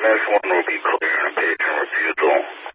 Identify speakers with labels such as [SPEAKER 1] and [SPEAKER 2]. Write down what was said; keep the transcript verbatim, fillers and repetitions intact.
[SPEAKER 1] next one will be clear and patient refusal.